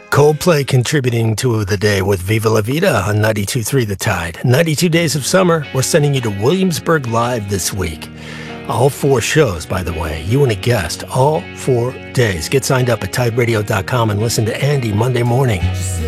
Coldplay contributing to the day with Viva La Vida on 92.3 The Tide. 92 Days of Summer, we're sending you to Williamsburg Live this week. All 4 shows, by the way. You and a guest, all 4 days. Get signed up at tideradio.com and listen to Andy Monday morning.